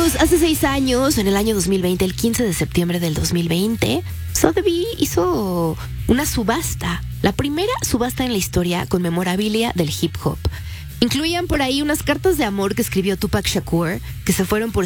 amigos, hace 6 años, en el año 2020, el 15 de septiembre del 2020, Sotheby hizo una subasta. La primera subasta en la historia con memorabilia del hip hop. Incluían por ahí unas cartas de amor que escribió Tupac Shakur, que se fueron por